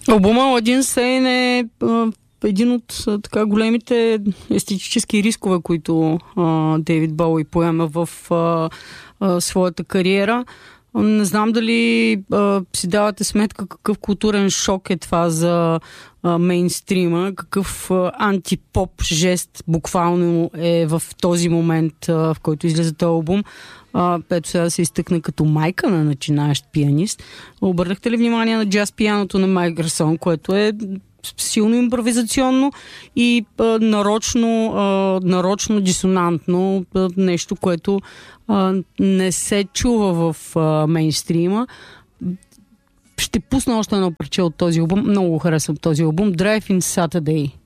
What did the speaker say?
Албума Aladdin Sane е един от така големите естетически рискове, които Дейвид Боуи поема в своята кариера. Не знам дали си давате сметка какъв културен шок е това за мейнстрима, какъв антипоп жест буквално е в този момент, в който излезе този албум. Ето сега се изтъкна като майка на начинаещ пианист. Обърнахте ли внимание на джаз пианото на Майк Гарсон, което е силно импровизационно и нарочно дисонантно, нещо, което не се чува в мейнстрима. Ще пусна още едно парче от този албум. Много харесвам този албум. Drive in Saturday.